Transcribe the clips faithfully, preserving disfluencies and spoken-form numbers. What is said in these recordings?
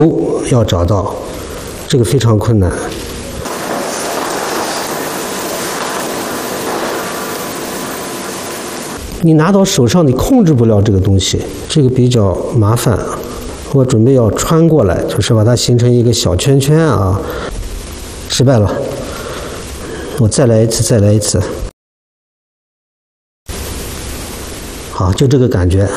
要找到，这个非常困难。你拿到手上，你控制不了这个东西，这个比较麻烦。我准备要穿过来，就是把它形成一个小圈圈啊，失败了。我再来一次，再来一次。好，就这个感觉。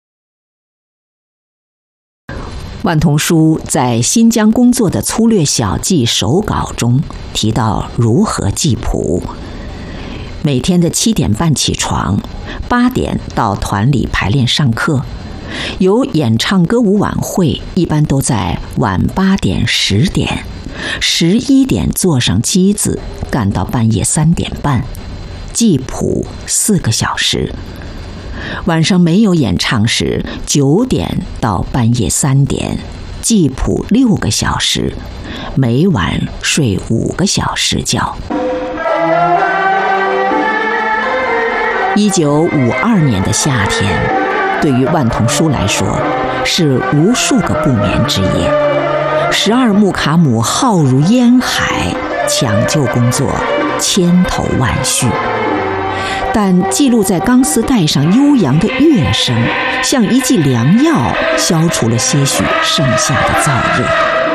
万童书在新疆工作的粗略小记手稿中提到如何记谱：每天的七点半起床，八点到团里排练上课，有演唱歌舞晚会，一般都在晚八点、十点，十一点坐上机子，干到半夜三点半，记谱四个小时。晚上没有演唱时，九点到半夜三点，记谱六个小时，每晚睡五个小时觉。一九五二年的夏天，对于万童书来说，是无数个不眠之夜。十二木卡姆浩如烟海，抢救工作千头万绪。但记录在钢丝带上悠扬的乐声，像一剂良药，消除了些许剩下的燥热。